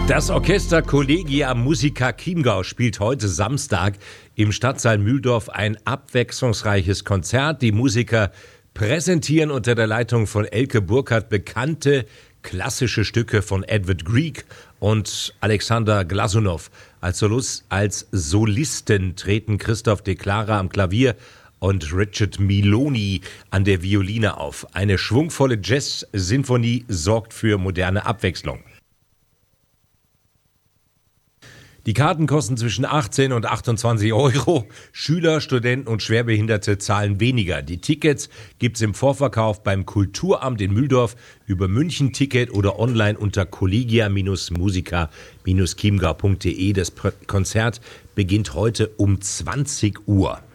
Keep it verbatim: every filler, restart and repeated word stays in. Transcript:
Das Orchester Collegia Musica Chiemgau spielt heute Samstag im Stadtsaal Mühldorf ein abwechslungsreiches Konzert. Die Musiker präsentieren unter der Leitung von Elke Burkhardt bekannte klassische Stücke von Edward Grieg und Alexander Glasunow. Als, Solus, als Solisten treten Christoph de Clara am Klavier und Richard Miloni an der Violine auf. Eine schwungvolle Jazz-Sinfonie sorgt für moderne Abwechslung. Die Karten kosten zwischen achtzehn und achtundzwanzig Euro. Schüler, Studenten und Schwerbehinderte zahlen weniger. Die Tickets gibt's im Vorverkauf beim Kulturamt in Mühldorf, über München Ticket oder online unter collegia musica chiemgau punkt de. Das Konzert beginnt heute um zwanzig Uhr.